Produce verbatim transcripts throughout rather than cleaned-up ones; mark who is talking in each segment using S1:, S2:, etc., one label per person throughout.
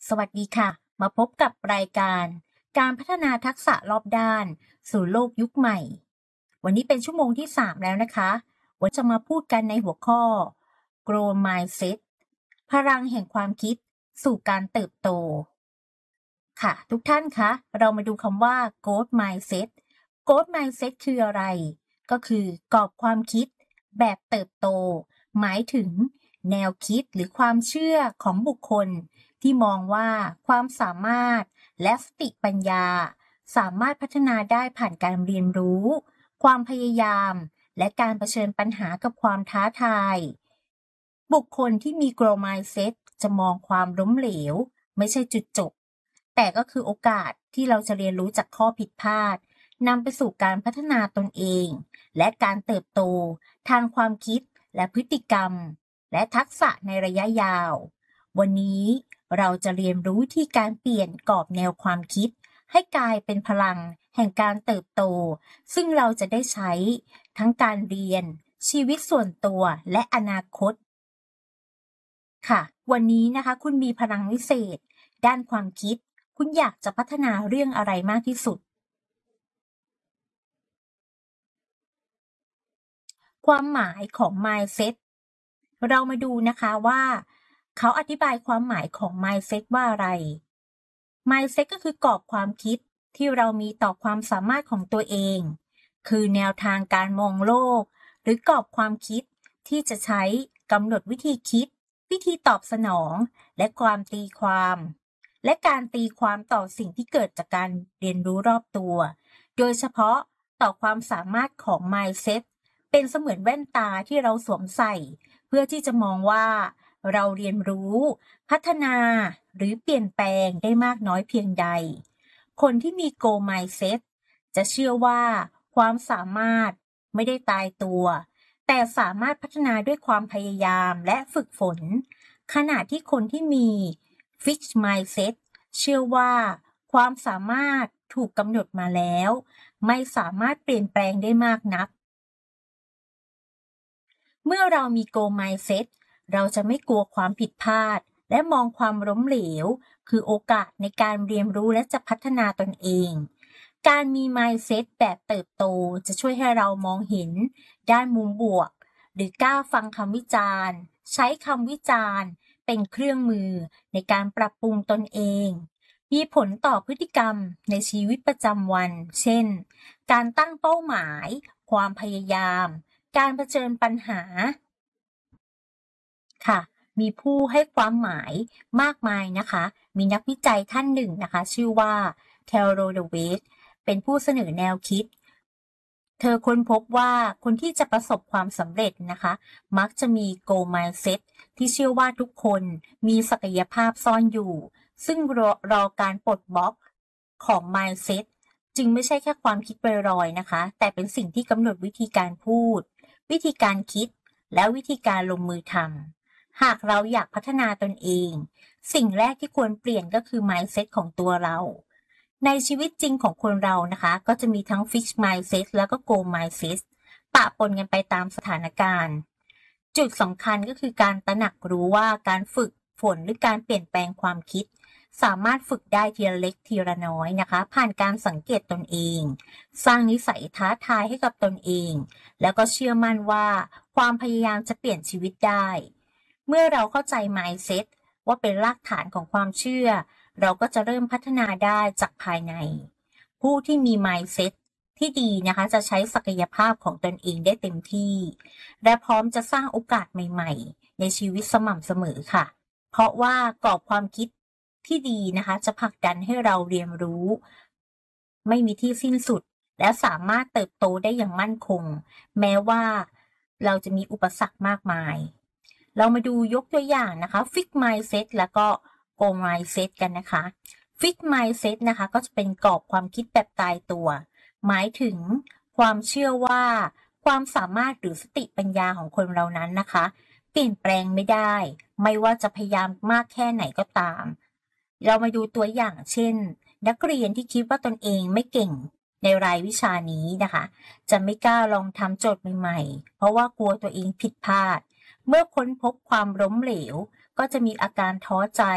S1: สวัสดีค่ะ มาพบกับรายการการพัฒนาทักษะรอบด้านสู่โลกยุคใหม่ วันนี้เป็นชั่วโมงที่สามแล้วนะคะ วันจะมาพูดกันในหัวข้อ Grow Mindset พลังแห่งความคิดสู่การเติบโต ค่ะ ทุกท่านคะ เรามาดูคำว่า Growth Mindset Growth Mindset คืออะไร ก็คือกรอบความคิดแบบเติบโต หมายถึงแนวคิดหรือความเชื่อของบุคคลที่มองว่าความสามารถและสติปัญญาสามารถพัฒนาได้ผ่านการเรียนรู้ ความพยายาม และการเผชิญปัญหากับความท้าทาย บุคคลที่มี Growth Mindset จะมองความล้มเหลวไม่ใช่จุดจบ แต่ก็คือโอกาสที่เราจะเรียนรู้จากข้อผิดพลาดนำไปสู่การพัฒนาตนเอง และการเติบโตทางความคิดและพฤติกรรม และทักษะในระยะยาว วันนี้เราจะเรียนรู้ที่การเปลี่ยนกรอบแนวความคิดให้กลายเป็นพลังแห่งการเติบโต ซึ่งเราจะได้ใช้ทั้งการเรียน ชีวิตส่วนตัวและอนาคต ค่ะ วันนี้นะคะคุณมีพลังวิเศษด้านความคิด คุณอยากจะพัฒนาเรื่องอะไรมากที่สุด ความหมายของ mindset เรามาดูนะคะว่า เขาอธิบายความหมายของ mindset ว่าอะไร mindset ก็คือกรอบความคิดที่เรามีต่อความสามารถของตัวเอง คือแนวทางการมองโลก หรือกรอบความคิดที่จะใช้กำหนดวิธีคิด วิธีตอบสนอง และความตีความ และการตีความต่อสิ่งที่เกิดจากการเรียนรู้รอบตัว โดยเฉพาะต่อความสามารถของ mindset เป็นเสมือนแว่นตาที่เราสวมใส่ เพื่อที่จะมองว่าเราเรียนรู้ พัฒนา หรือเปลี่ยนแปลงได้มากน้อยเพียงใด คนที่มี Growth Mindset จะเชื่อว่าความสามารถไม่ได้ตายตัว แต่สามารถพัฒนาด้วยความพยายามและฝึกฝน ขณะที่คนที่มี Fixed Mindset เชื่อว่าความสามารถถูกกำหนดมาแล้ว ไม่สามารถเปลี่ยนแปลงได้มากนัก เมื่อเรามี Growth Mindset เราจะไม่กลัวความผิดพลาด และมองความล้มเหลว คือโอกาสในการเรียนรู้และจะพัฒนาตนเอง การมี mindset แบบเติบโตจะช่วยให้เรามองเห็นด้านมุมบวก หรือกล้าฟังคำวิจารณ์ ใช้คำวิจารณ์เป็นเครื่องมือในการปรับปรุงตนเอง มีผลต่อพฤติกรรมในชีวิตประจำวัน เช่น การตั้งเป้าหมาย ความพยายาม การเผชิญปัญหา ค่ะ มีผู้ให้ความหมายมากมายนะคะ มีนักวิจัยท่านหนึ่งนะคะ ชื่อว่า Carol Dweck เป็นผู้เสนอแนวคิด เธอค้นพบว่าคนที่จะประสบความสำเร็จนะคะ มักจะมี Growth Mindset ที่เชื่อว่าทุกคนมีศักยภาพซ่อนอยู่ ซึ่งรอ รอการปลดบล็อกของ mindset จึงไม่ใช่แค่ความคิดลอยๆนะคะ แต่เป็นสิ่งที่กำหนดวิธีการพูด วิธีการคิด และวิธีการลงมือทำ หากเราอยากพัฒนาตนเอง สิ่งแรกที่ควรเปลี่ยนก็คือ mindset ของตัวเรา ในชีวิตจริงของคนเรานะคะ ก็จะมีทั้ง Fixed Mindset แล้วก็ Growth Mindset ปะปนกันไปตามสถานการณ์ จุดสำคัญก็คือการตระหนักรู้ว่าการฝึกฝนหรือการเปลี่ยนแปลงความคิด สามารถฝึกได้ทีละเล็กทีละน้อยนะคะ ผ่านการสังเกตตนเอง สร้างนิสัยท้าทายให้กับตนเอง แล้วก็เชื่อมั่นว่าความพยายามจะเปลี่ยนชีวิตได้ เมื่อเราเข้าใจ mindset ว่าเป็นรากฐานของความเชื่อ เราก็จะเริ่มพัฒนาได้จากภายใน ผู้ที่มี mindset ที่ดีนะคะ จะใช้ศักยภาพของตนเองได้เต็มที่ และพร้อมจะสร้างโอกาสใหม่ๆ ในชีวิตสม่ำเสมอค่ะ เพราะว่ากรอบความคิดที่ดีนะคะ จะผลักดันให้เราเรียนรู้ ไม่มีที่สิ้นสุด และสามารถเติบโตได้อย่างมั่นคง แม้ว่าเราจะมีอุปสรรคมากมาย เรามาดูยกตัวอย่างนะคะ Fixed Mindset แล้วก็ Growth Mindset กันนะคะ Fixed Mindset นะคะ ก็จะเป็นกรอบความคิดแบบตายตัว หมายถึงความเชื่อว่าความสามารถหรือสติปัญญาของคนเรานั้นนะคะ เปลี่ยนแปลงไม่ได้ ไม่ว่าจะพยายามมากแค่ไหนก็ตาม เรามาดูตัวอย่างเช่น นักเรียนที่คิดว่าตนเองไม่เก่งในรายวิชานี้นะคะ จะไม่กล้าลองทำโจทย์ใหม่ๆ เพราะว่ากลัวตัวเองผิดพลาด เมื่อค้นพบความล้มเหลว ก็จะมีอาการท้อใจ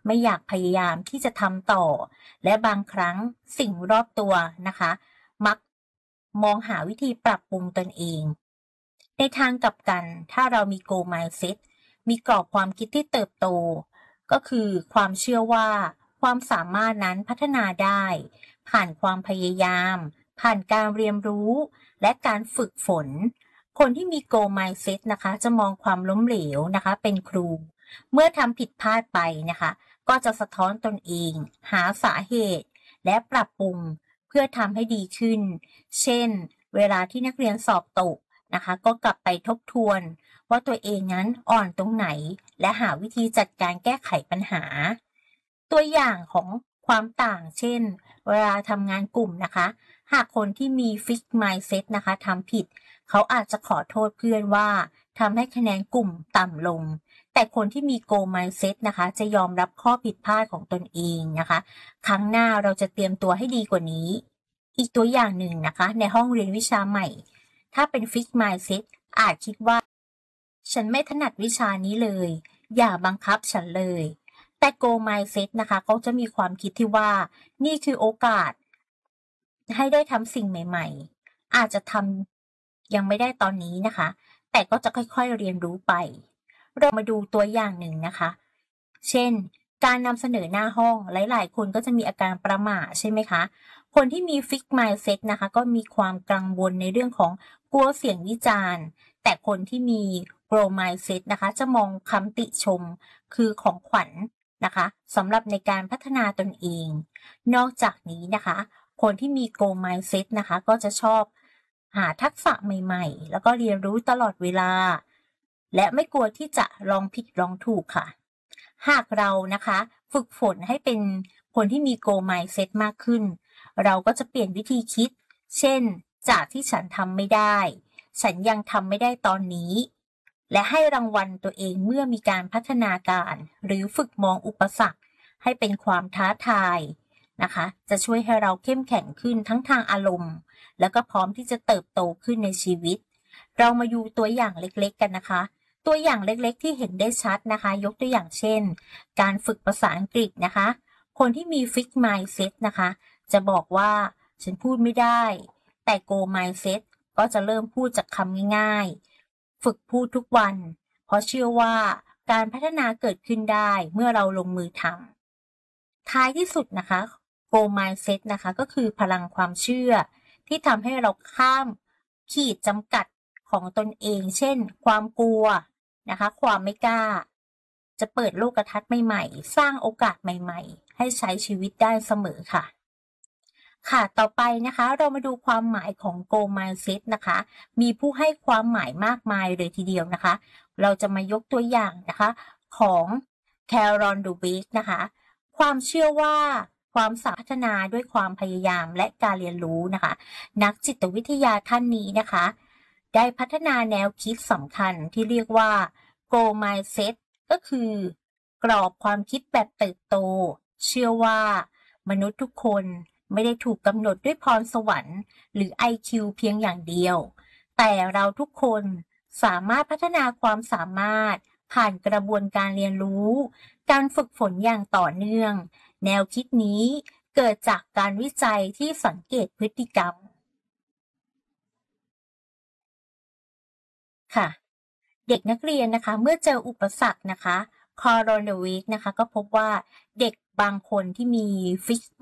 S1: ไม่อยากพยายามที่จะทำต่อและบางครั้งสิ่งรอบตัวนะคะมักมองหาวิธีปรับปรุงตนเองในทางกลับกันถ้าเรามี goal mindset มีกรอบความคิดที่เติบโตก็คือความเชื่อว่าความสามารถนั้นพัฒนาได้ผ่านความพยายามผ่านการเรียนรู้และการฝึกฝนคนที่มี goal mindset นะคะจะมองความล้มเหลวนะคะเป็นครูเมื่อทำผิดพลาดไปนะคะก็จะสะท้อนตนเองหาสาเหตุและปรับปรุงเพื่อทำให้ดีขึ้นเช่นเวลาที่นักเรียนสอบตกนะคะก็กลับไปทบทวนว่าตัวเองนั้นอ่อนตรงไหนและหาวิธีจัดการแก้ไขปัญหาตัวอย่างของความต่างเช่นเวลาทำงานกลุ่มนะคะหากคนที่มี fixed mindset นะคะทำผิดเขาอาจจะขอโทษเพื่อนว่าทำให้คะแนนกลุ่มต่ำลงแต่คนที่มี goal mindset นะคะจะยอมรับข้อผิดพลาดของตนเองนะคะครั้งหน้าเราจะเตรียมตัวให้ดีกว่านี้อีกตัวอย่างหนึ่งนะคะในห้องเรียนวิชาใหม่ถ้าเป็น fixed mindset อาจคิดว่าฉันไม่ถนัดวิชานี้เลยอย่าบังคับฉันเลยแต่ goal mindset นะคะเขาจะมีความคิดที่ว่านี่คือโอกาสให้ได้ทำสิ่งใหม่ๆอาจจะทำยังไม่ได้ตอนนี้นะคะแต่ก็จะค่อยๆเรียนรู้ไปเรามาดูตัวอย่างหนึ่งนะคะเช่นการนำเสนอหน้าห้องหลายๆคนก็จะมีอาการประหม่าใช่ไหมคะคนที่มี fixed mindset นะคะก็มีความกังวลในเรื่องของกลัวเสียงวิจารณ์แต่คนที่มี growth mindset นะคะจะมองคำติชมคือของขวัญนะคะสำหรับในการพัฒนาตนเองนอกจากนี้นะคะคนที่มี growth mindset นะคะก็จะชอบหาทักษะใหม่ๆแล้วก็เรียนรู้ตลอดเวลาและไม่กลัวที่จะลองผิดลองถูกค่ะหากเรานะคะฝึกฝนให้เป็นคนที่มี growth mindset มากขึ้นเราก็จะเปลี่ยนวิธีคิดเช่นจากที่ฉันทำไม่ได้ฉันยังทำไม่ได้ตอนนี้และให้รางวัลตัวเองเมื่อมีการพัฒนาการหรือฝึกมองอุปสรรคให้เป็นความท้าทายนะคะจะช่วยให้เราเข้มแข็งขึ้นทั้งทางอารมณ์แล้วก็พร้อมที่จะเติบโตขึ้นในชีวิตเรามาดูตัวอย่างเล็กๆกันนะคะตัวอย่างเล็กๆที่เห็นได้ชัดนะคะยกตัวอย่างเช่นการฝึกภาษาอังกฤษนะคะคนที่มี fixed mindset นะคะจะบอกว่าฉันพูดไม่ได้แต่ go mindset ก็จะเริ่มพูดจากคำง่ายๆฝึกพูดทุกวันเพราะเชื่อว่าการพัฒนาเกิดขึ้นได้เมื่อเราลงมือทำท้ายที่สุดนะคะ go mindset นะคะก็คือพลังความเชื่อที่ทำให้เราข้ามขีดจำกัดของตนเองเช่นความกลัวนะคะความไม่กล้าจะเปิดโลกทัศน์ใหม่ๆสร้างโอกาสใหม่ๆให้ใช้ชีวิตได้เสมอค่ะค่ะต่อไปนะคะเรามาดูความหมายของ goal mindset นะคะมีผู้ให้ความหมายมากมายเลยทีเดียวนะคะเราจะมายกตัวอย่างนะคะของ Carol Dweck นะคะความเชื่อว่าความสามารถพัฒนาด้วยความพยายามและการเรียนรู้นะคะนักจิตวิทยาท่านนี้นะคะได้พัฒนาแนวคิดสำคัญที่เรียกว่า goal mindset ก็คือกรอบความคิดแบบเติบโตเชื่อว่ามนุษย์ทุกคนไม่ได้ถูกกำหนดด้วยพรสวรรค์หรือ ไอ คิว เพียงอย่างเดียวแต่เราทุกคนสามารถพัฒนาความสามารถผ่านกระบวนการเรียนรู้การฝึกฝนอย่างต่อเนื่องแนวคิดนี้เกิดจากการวิจัยที่สังเกตพฤติกรรมค่ะเด็กนักเรียนนะคะเมื่อเจออุปสรรคนะคะคอโรนาวีกนะคะก็พบว่าเด็กบางคนที่มีฟิก